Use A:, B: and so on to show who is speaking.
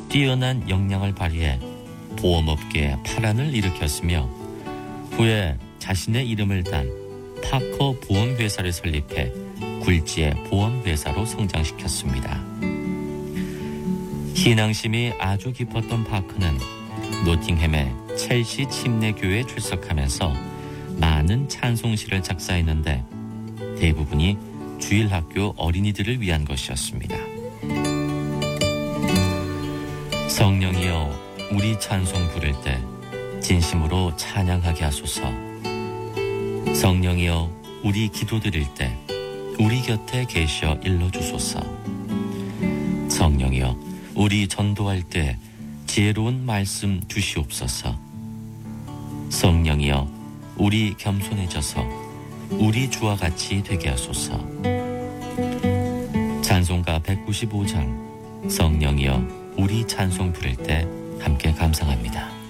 A: 뛰어난 역량을 발휘해 보험업계에 파란을 일으켰으며 후에 자신의 이름을 단 파커 보험회사를 설립해 굴지의 보험회사로 성장시켰습니다. 신앙심이 아주 깊었던 파커는 노팅햄의 첼시 침례교회에 출석하면서 많은 찬송시를 작사했는데 대부분이 주일학교 어린이들을 위한 것이었습니다. 성령이여 우리 찬송 부를 때 진심으로 찬양하게 하소서. 성령이여 우리 기도드릴 때 우리 곁에 계셔 일러주소서. 성령이여 우리 전도할 때 지혜로운 말씀 주시옵소서. 성령이여 우리 겸손해져서 우리 주와 같이 되게 하소서. 찬송가 195장 성령이여 우리 찬송 부를 때 함께 감상합니다.